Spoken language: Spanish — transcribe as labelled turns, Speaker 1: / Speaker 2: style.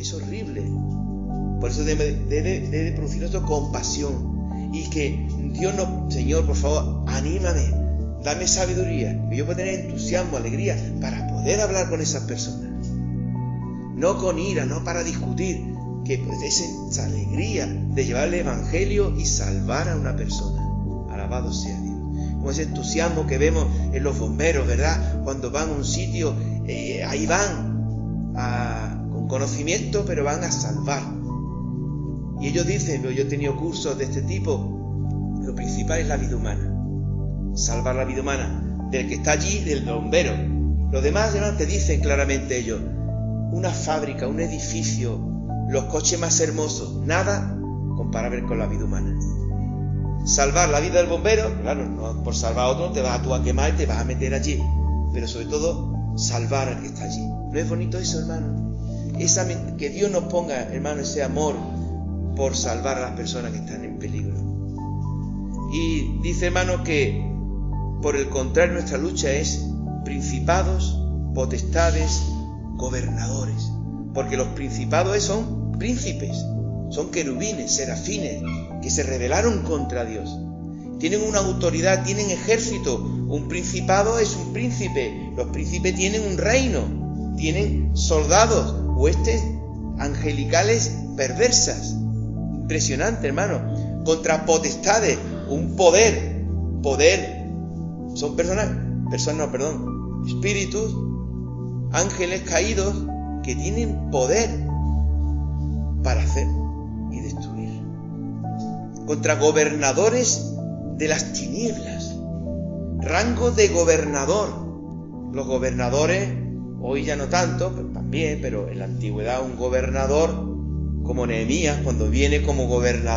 Speaker 1: Es horrible. Por eso debe producir nosotros compasión. Y que Dios nos, Señor, por favor, anímame, dame sabiduría, que yo pueda tener entusiasmo, alegría, para poder hablar con esas personas. No con ira, no para discutir, que pues esa alegría de llevar el Evangelio y salvar a una persona. Alabado sea Dios. Como ese entusiasmo que vemos en los bomberos, ¿verdad? Cuando van a un sitio, ahí van con conocimiento, pero van a salvar. Y ellos dicen, yo he tenido cursos de este tipo, lo principal es la vida humana. Salvar la vida humana del que está allí, del bombero. Los demás, hermanos, te dicen claramente ellos, una fábrica, un edificio, los coches más hermosos, nada comparable con la vida humana. Salvar la vida del bombero, claro, no por salvar a otro te vas a quemar y te vas a meter allí, pero sobre todo salvar al que está allí. ¿No es bonito eso, hermano? Que Dios nos ponga, hermano, ese amor por salvar a las personas que están en peligro. Y dice, hermano, que por el contrario nuestra lucha es principados, potestades, gobernadores, porque los principados son príncipes, son querubines, serafines, que se rebelaron contra Dios. Tienen una autoridad, tienen ejército. Un principado es un príncipe. Los príncipes tienen un reino, tienen soldados, huestes angelicales perversas. Impresionante, hermano. Contra potestades, un poder. Son espíritus, ángeles caídos que tienen poder para hacer y destruir. Contra gobernadores de las tinieblas, rango de gobernador. Los gobernadores, hoy ya no tanto, pero también, pero en la antigüedad un gobernador, como Nehemías, cuando viene como gobernador